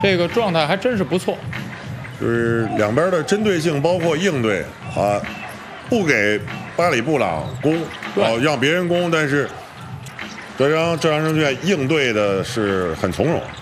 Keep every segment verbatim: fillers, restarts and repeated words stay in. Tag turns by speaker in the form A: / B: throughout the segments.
A: 这个状态还真是不错。
B: 就是两边的针对性，包括应对啊，不给巴里布朗攻，哦，让别人攻，但是德章浙江证券应对的是很从容。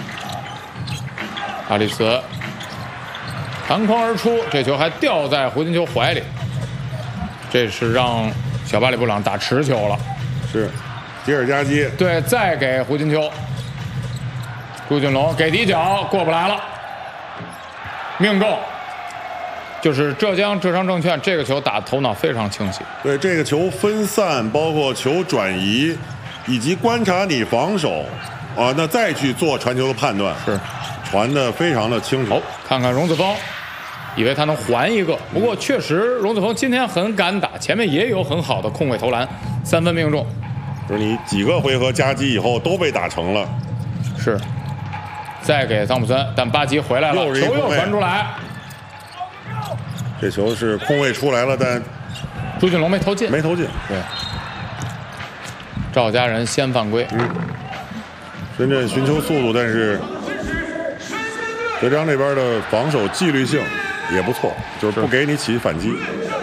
A: 阿里茨弹框而出，这球还掉在胡金秋怀里，这是让小巴里布朗打持球了。
B: 是，吉尔加基
A: 对，再给胡金秋，朱俊龙给底角过不来了。命中，就是浙江浙商证券这个球打头脑非常清晰。
B: 对这个球分散，包括球转移，以及观察你防守，啊，那再去做传球的判断，
A: 是
B: 传的非常的清楚。
A: 好，看看荣子峰，以为他能还一个，不过确实荣子峰今天很敢打，前面也有很好的空位投篮，三分命中。
B: 就是你几个回合夹击以后都被打成了。
A: 是。再给汤普森，但巴吉回来了，球又传出来。
B: 这球是空位出来了，但
A: 朱俊龙没投进，
B: 没投进。
A: 对，赵家人先犯规。
B: 嗯，深圳寻求速度，但是德章这边的防守纪律性也不错，就是不给你起反击。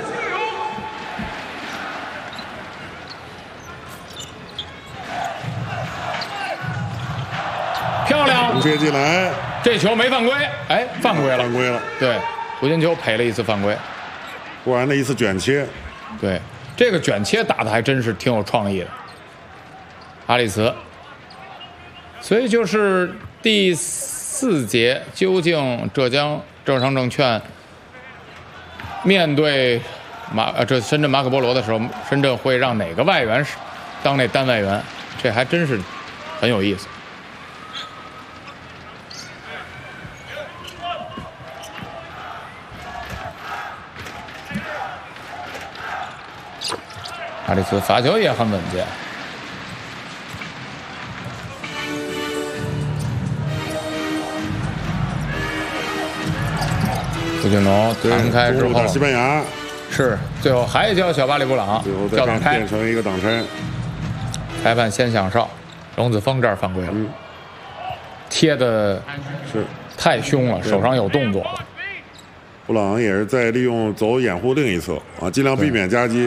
A: 漂亮，
B: 接进来，
A: 这球没犯规，哎，犯规了，
B: 犯规了。
A: 对，胡金秋赔了一次犯规，
B: 突然的一次卷切，
A: 对，这个卷切打的还真是挺有创意的。阿里茨，所以就是第四节，究竟浙江浙商证券面对马呃这深圳马可波罗的时候，深圳会让哪个外援当那单外援？这还真是很有意思。阿里茨罚球也很稳健，胡俊龙弹开之后，
B: 西班牙
A: 是最后还叫小巴里布朗叫挡拆，
B: 变成一个挡拆。
A: 裁判先响哨，荣子峰这儿犯规了，嗯、贴的
B: 是
A: 太凶了，手上有动作了。
B: 布朗也是在利用走掩护另一侧啊，尽量避免夹击。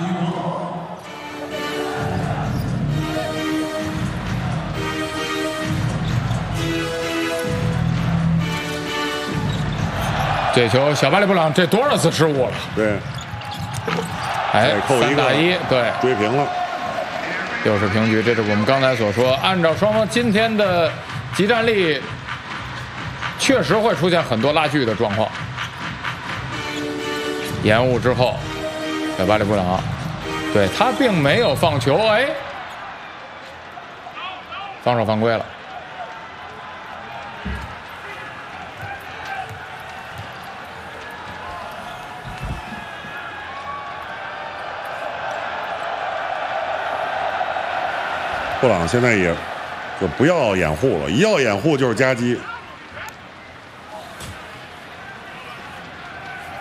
A: 这球小巴里布朗这多少次失误了？
B: 对，
A: 哎，三打一，对，
B: 追平了，
A: 又是平局。这是我们刚才所说，按照双方今天的集战力，确实会出现很多拉锯的状况。延误之后，小巴里布朗，对他并没有放球，哎，防守犯规了。
B: 布朗现在也就不要掩护了，一要掩护就是夹击。